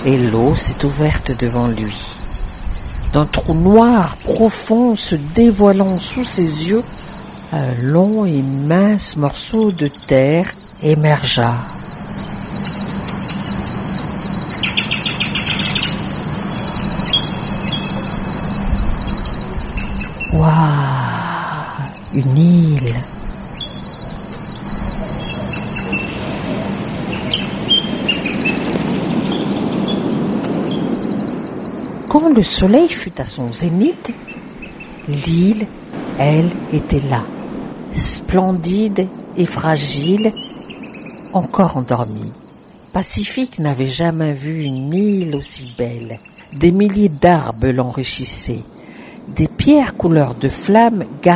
et l'eau s'est ouverte devant lui. D'un trou noir profond se dévoilant sous ses yeux, un long et mince morceau de terre émergea. Waouh, une île. Quand le soleil fut à son zénith, l'île, elle, était là, splendide et fragile, encore endormie. Pacifique n'avait jamais vu une île aussi belle. Des milliers d'arbres l'enrichissaient. Des pierres couleur de flamme